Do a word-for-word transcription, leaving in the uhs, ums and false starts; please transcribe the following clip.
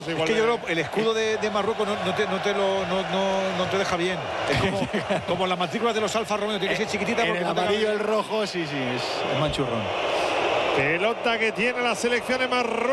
Es que yo creo el escudo de, de Marruecos no, no, te, no, te lo, no, no, no te deja bien. Es como, como las matrículas de los Alfa Romeo, tiene que ser chiquitita. En el amarillo, el rojo, sí, sí, es, es manchurrón. Pelota que tiene la selección de Marruecos.